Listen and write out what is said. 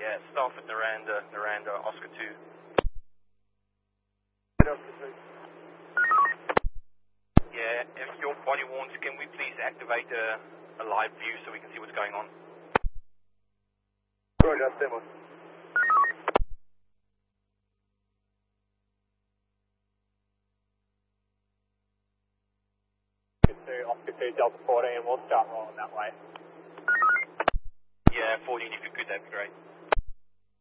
Yeah, staff at Naranda, Oscar 2. Yeah, if your body warns, can we please activate a live view so we can see what's going on? Roger, hacemos. Oscar 2, Delta 14, we'll start rolling that way. Yeah, 14, if you could, that'd be great.